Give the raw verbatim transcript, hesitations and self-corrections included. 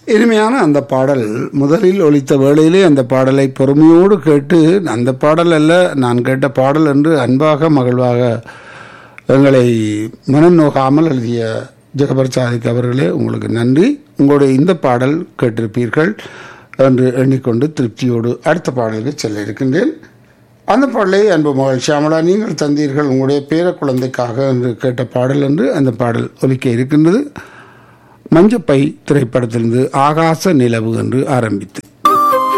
இனிமையான அந்த பாடல் முதலில் ஒலித்த வேளையிலே அந்த பாடலை பொறுமையோடு கேட்டு அந்த பாடல் அல்ல நான் கேட்ட பாடல் என்று அன்பாக மகிழ்வாக எங்களை மனம் நோகாமல் எழுதிய ஜெகபர் சாதிக் அவர்களே, உங்களுக்கு நன்றி. உங்களுடைய இந்த பாடல் கேட்டிருப்பீர்கள் என்று எண்ணிக்கொண்டு திருப்தியோடு அடுத்த பாடலுக்கு செல்ல இருக்கின்றேன். அந்த பாடலை அன்பு மகள் ஷியாமளா நீங்கள் தந்தீர்கள் உங்களுடைய பேர குழந்தைக்காக என்று கேட்ட பாடல் என்று அந்த பாடல் ஒலிக்க இருக்கின்றது. மஞ்சப்பை திரைப்படத்திலிருந்து ஆகாச நிலவு என்று ஆரம்பித்து